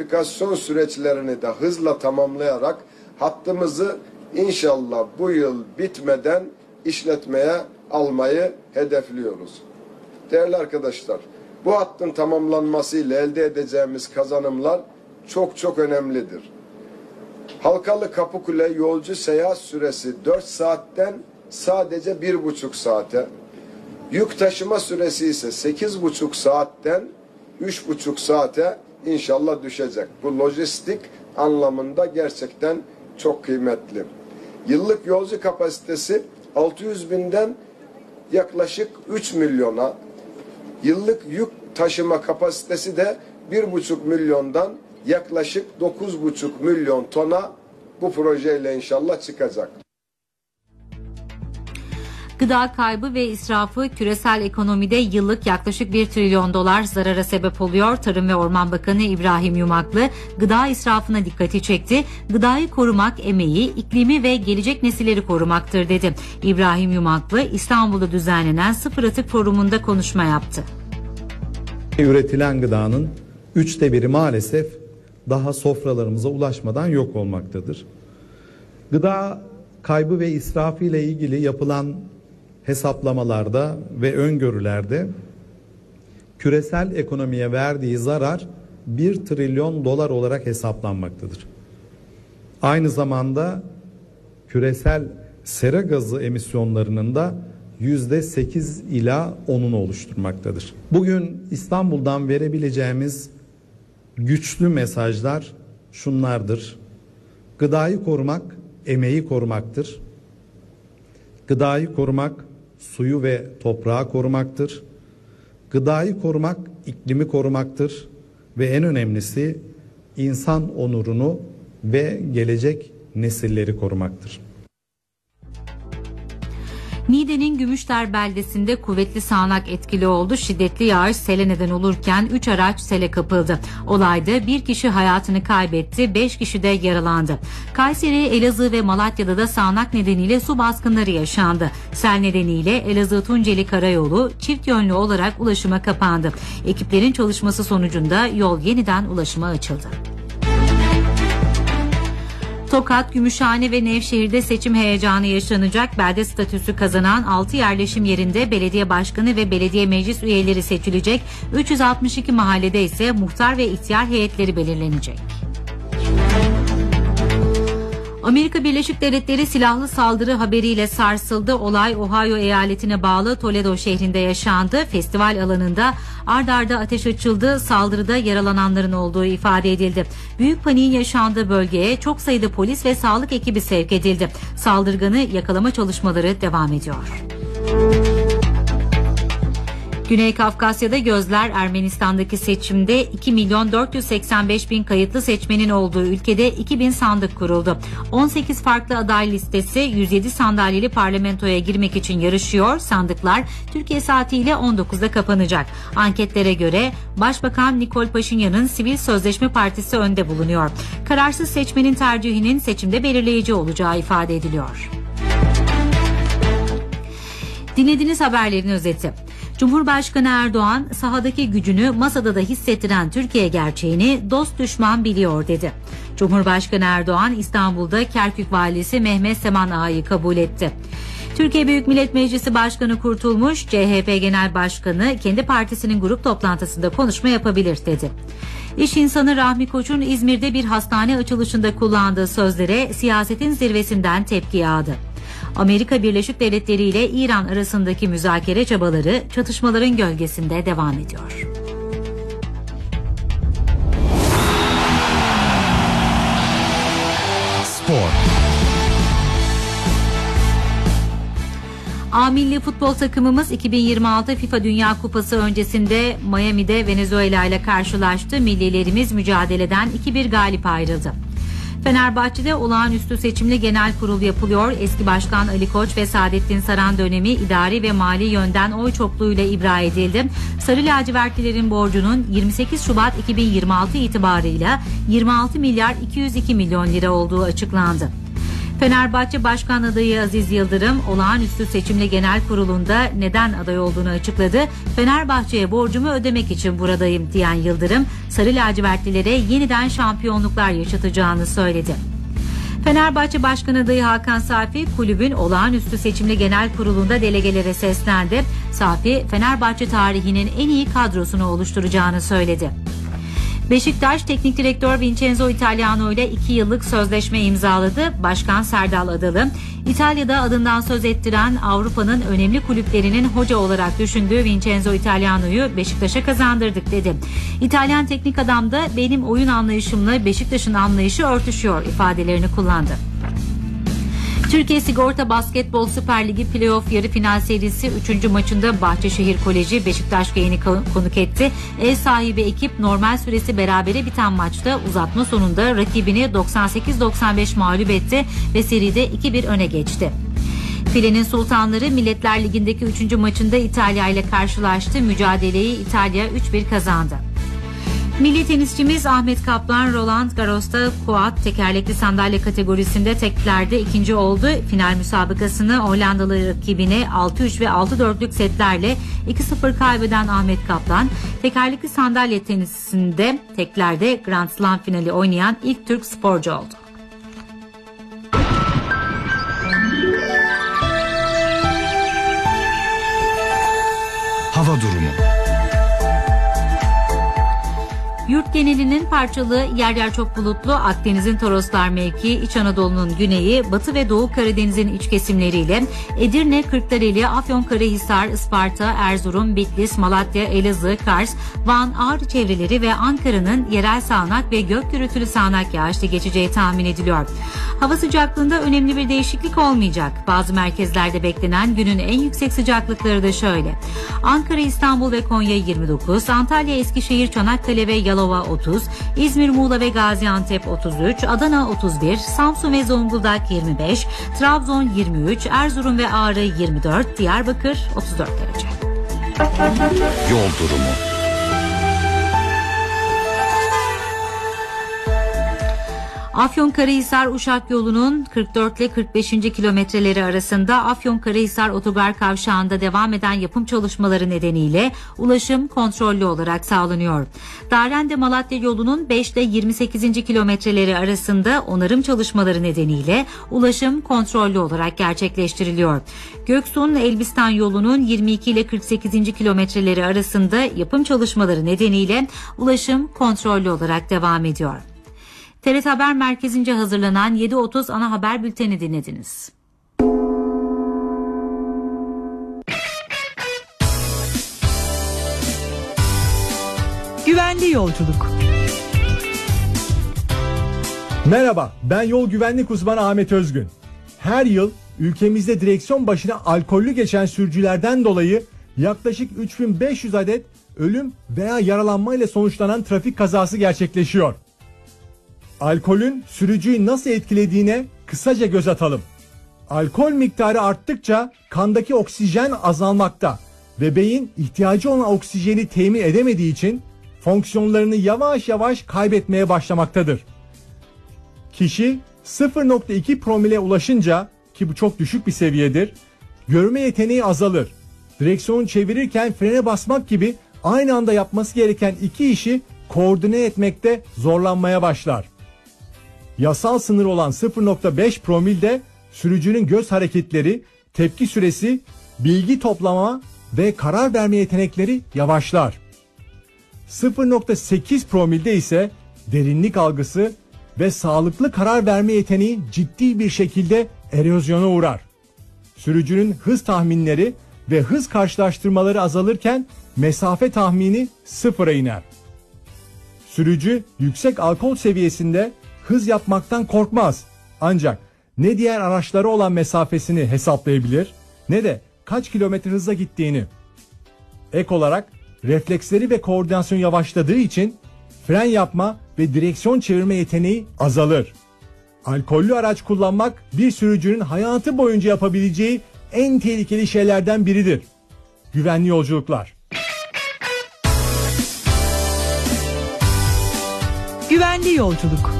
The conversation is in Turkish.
fabrikasyon süreçlerini de hızla tamamlayarak hattımızı inşallah bu yıl bitmeden işletmeye almayı hedefliyoruz. Değerli arkadaşlar, bu hattın tamamlanmasıyla elde edeceğimiz kazanımlar çok önemlidir. Halkalı Kapıkule yolcu seyahat süresi 4 saatten sadece 1,5 saate, yük taşıma süresi ise 8,5 saatten 3,5 saate inşallah düşecek. Bu lojistik anlamında gerçekten çok kıymetli. Yıllık yolcu kapasitesi 600 binden yaklaşık 3 milyona, yıllık yük taşıma kapasitesi de 1,5 milyondan yaklaşık 9,5 milyon tona bu projeyle inşallah çıkacak. Gıda kaybı ve israfı küresel ekonomide yıllık yaklaşık 1 trilyon dolar zarara sebep oluyor. Tarım ve Orman Bakanı İbrahim Yumaklı gıda israfına dikkati çekti. Gıdayı korumak emeği, iklimi ve gelecek nesilleri korumaktır dedi. İbrahim Yumaklı İstanbul'da düzenlenen Sıfır Atık Forumu'nda konuşma yaptı. Üretilen gıdanın 1/3 maalesef daha sofralarımıza ulaşmadan yok olmaktadır. Gıda kaybı ve israfı ile ilgili yapılan hesaplamalarda ve öngörülerde küresel ekonomiye verdiği zarar 1 trilyon dolar olarak hesaplanmaktadır. Aynı zamanda küresel sera gazı emisyonlarının da %8 ila 10'unu oluşturmaktadır. Bugün İstanbul'dan verebileceğimiz güçlü mesajlar şunlardır. Gıdayı korumak, emeği korumaktır. Gıdayı korumak, suyu ve toprağı korumaktır. Gıdayı korumak, iklimi korumaktır. Ve en önemlisi insan onurunu ve gelecek nesilleri korumaktır. Niğde'nin Gümüşler beldesinde kuvvetli sağanak etkili oldu. Şiddetli yağış sele neden olurken 3 araç sele kapıldı. Olayda 1 kişi hayatını kaybetti, 5 kişi de yaralandı. Kayseri, Elazığ ve Malatya'da da sağanak nedeniyle su baskınları yaşandı. Sel nedeniyle Elazığ-Tunceli Karayolu çift yönlü olarak ulaşıma kapandı. Ekiplerin çalışması sonucunda yol yeniden ulaşıma açıldı. Tokat, Gümüşhane ve Nevşehir'de seçim heyecanı yaşanacak. Belde statüsü kazanan 6 yerleşim yerinde belediye başkanı ve belediye meclis üyeleri seçilecek. 362 mahallede ise muhtar ve ihtiyar heyetleri belirlenecek. Amerika Birleşik Devletleri silahlı saldırı haberiyle sarsıldı. Olay Ohio eyaletine bağlı Toledo şehrinde yaşandı. Festival alanında ard arda ateş açıldı. Saldırıda yaralananların olduğu ifade edildi. Büyük paniğin yaşandığı bölgeye çok sayıda polis ve sağlık ekibi sevk edildi. Saldırganı yakalama çalışmaları devam ediyor. Güney Kafkasya'da gözler Ermenistan'daki seçimde 2.485.000 kayıtlı seçmenin olduğu ülkede 2.000 sandık kuruldu. 18 farklı aday listesi 107 sandalyeli parlamentoya girmek için yarışıyor. Sandıklar Türkiye saatiyle 19'da kapanacak. Anketlere göre Başbakan Nikol Paşinyan'ın Sivil Sözleşme Partisi önde bulunuyor. Kararsız seçmenin tercihinin seçimde belirleyici olacağı ifade ediliyor. Dinlediğiniz haberlerin özeti. Cumhurbaşkanı Erdoğan sahadaki gücünü masada da hissettiren Türkiye gerçeğini dost düşman biliyor dedi. Cumhurbaşkanı Erdoğan İstanbul'da Kerkük Valisi Mehmet Seman Ağa'yı kabul etti. Türkiye Büyük Millet Meclisi Başkanı Kurtulmuş, CHP Genel Başkanı kendi partisinin grup toplantısında konuşma yapabilir dedi. İş insanı Rahmi Koç'un İzmir'de bir hastane açılışında kullandığı sözlere siyasetin zirvesinden tepki yağdı. Amerika Birleşik Devletleri ile İran arasındaki müzakere çabaları çatışmaların gölgesinde devam ediyor. Spor. A milli futbol takımımız 2026 FIFA Dünya Kupası öncesinde Miami'de Venezuela ile karşılaştı. Millilerimiz mücadeleden 2-1 galip ayrıldı. Fenerbahçe'de olağanüstü seçimli genel kurul yapılıyor. Eski başkan Ali Koç ve Saadettin Saran dönemi idari ve mali yönden oy çokluğuyla ibra edildi. Sarı lacivertlilerin borcunun 28 Şubat 2026 itibarıyla 26 milyar 202 milyon lira olduğu açıklandı. Fenerbahçe Başkan adayı Aziz Yıldırım, olağanüstü seçimli genel kurulunda neden aday olduğunu açıkladı. Fenerbahçe'ye borcumu ödemek için buradayım diyen Yıldırım, Sarı lacivertlilere yeniden şampiyonluklar yaşatacağını söyledi. Fenerbahçe Başkan adayı Hakan Safi, kulübün olağanüstü seçimli genel kurulunda delegelere seslendi. Safi, Fenerbahçe tarihinin en iyi kadrosunu oluşturacağını söyledi. Beşiktaş Teknik Direktör Vincenzo Italiano ile 2 yıllık sözleşme imzaladı. Başkan Serdal Adalı, İtalya'da adından söz ettiren Avrupa'nın önemli kulüplerinin hoca olarak düşündüğü Vincenzo Italiano'yu Beşiktaş'a kazandırdık dedi. İtalyan teknik adam da benim oyun anlayışımla Beşiktaş'ın anlayışı örtüşüyor ifadelerini kullandı. Türkiye Sigorta Basketbol Süper Ligi Playoff yarı final serisi 3. maçında Bahçeşehir Koleji Beşiktaş Gaye'ni konuk etti. Ev sahibi ekip normal süresi berabere biten maçta uzatma sonunda rakibini 98-95 mağlup etti ve seride 2-1 öne geçti. Filenin Sultanları Milletler Ligi'ndeki 3. maçında İtalya ile karşılaştı. Mücadeleyi İtalya 3-1 kazandı. Milli tenisçimiz Ahmet Kaplan Roland Garros'ta quad tekerlekli sandalye kategorisinde teklerde ikinci oldu. Final müsabakasını Hollandalı rakibine 6-3 ve 6-4'lük setlerle 2-0 kaybeden Ahmet Kaplan, tekerlekli sandalye tenisinde teklerde Grand Slam finali oynayan ilk Türk sporcu oldu. Hava durumu. Yurt genelinin parçalı, yer yer çok bulutlu, Akdeniz'in Toroslar mevkii, İç Anadolu'nun güneyi, Batı ve Doğu Karadeniz'in iç kesimleriyle Edirne, Kırklareli, Afyonkarahisar, Isparta, Erzurum, Bitlis, Malatya, Elazığ, Kars, Van, Ağrı çevreleri ve Ankara'nın yerel sağanak ve gök gürültülü sağanak yağışlı geçeceği tahmin ediliyor. Hava sıcaklığında önemli bir değişiklik olmayacak. Bazı merkezlerde beklenen günün en yüksek sıcaklıkları da şöyle: Ankara, İstanbul ve Konya 29, Antalya, Eskişehir, Çanakkale ve Yalova 30, İzmir, Muğla ve Gaziantep 33, Adana 31, Samsun ve Zonguldak 25, Trabzon 23, Erzurum ve Ağrı 24, Diyarbakır 34 derece. Yol durumu. Afyonkarahisar-Uşak yolunun 44 ile 45. kilometreleri arasında Afyonkarahisar Otogar Kavşağı'nda devam eden yapım çalışmaları nedeniyle ulaşım kontrollü olarak sağlanıyor. Darende-Malatya yolunun 5 ile 28. kilometreleri arasında onarım çalışmaları nedeniyle ulaşım kontrollü olarak gerçekleştiriliyor. Göksun-Elbistan yolunun 22 ile 48. kilometreleri arasında yapım çalışmaları nedeniyle ulaşım kontrollü olarak devam ediyor. TRT Haber Merkezi'nce hazırlanan 7.30 ana haber bülteni dinlediniz. Güvenli yolculuk. Merhaba, ben yol güvenlik uzmanı Ahmet Özgün. Her yıl ülkemizde direksiyon başına alkollü geçen sürücülerden dolayı yaklaşık 3500 adet ölüm veya yaralanma ile sonuçlanan trafik kazası gerçekleşiyor. Alkolün sürücüyü nasıl etkilediğine kısaca göz atalım. Alkol miktarı arttıkça kandaki oksijen azalmakta ve beyin ihtiyacı olan oksijeni temin edemediği için fonksiyonlarını yavaş yavaş kaybetmeye başlamaktadır. Kişi 0.2 promile ulaşınca, ki bu çok düşük bir seviyedir, görme yeteneği azalır. Direksiyonu çevirirken frene basmak gibi aynı anda yapması gereken iki işi koordine etmekte zorlanmaya başlar. Yasal sınır olan 0.5 promilde sürücünün göz hareketleri, tepki süresi, bilgi toplama ve karar verme yetenekleri yavaşlar. 0.8 promilde ise derinlik algısı ve sağlıklı karar verme yeteneği ciddi bir şekilde erozyona uğrar. Sürücünün hız tahminleri ve hız karşılaştırmaları azalırken mesafe tahmini sıfıra iner. Sürücü yüksek alkol seviyesinde hız yapmaktan korkmaz. Ancak ne diğer araçlara olan mesafesini hesaplayabilir ne de kaç kilometre hızla gittiğini. Ek olarak refleksleri ve koordinasyon yavaşladığı için fren yapma ve direksiyon çevirme yeteneği azalır. Alkollü araç kullanmak bir sürücünün hayatı boyunca yapabileceği en tehlikeli şeylerden biridir. Güvenli yolculuklar. Güvenli yolculuk.